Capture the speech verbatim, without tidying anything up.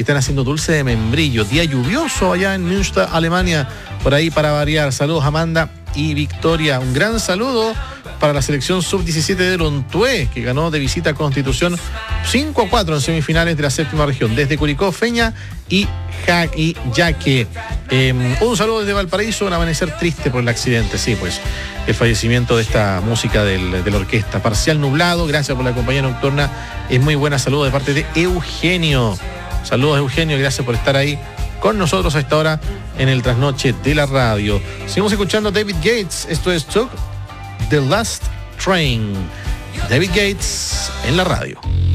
que están haciendo dulce de membrillo. Día lluvioso allá en Münster, Alemania, por ahí para variar. Saludos Amanda y Victoria. Un gran saludo para la selección sub diecisiete de Lontué, que ganó de visita a Constitución cinco a cuatro en semifinales de la séptima región. Desde Curicó, Feña y, ja y Yaque. Eh, un saludo desde Valparaíso, un amanecer triste por el accidente. Sí, pues, el fallecimiento de esta música del, de la orquesta. Parcial nublado, gracias por la compañía nocturna. Es muy buena, saludo de parte de Eugenio. Saludos Eugenio, gracias por estar ahí con nosotros a esta hora en el trasnoche de la radio. Seguimos escuchando a David Gates. Esto es Took The Last Train. David Gates en la radio.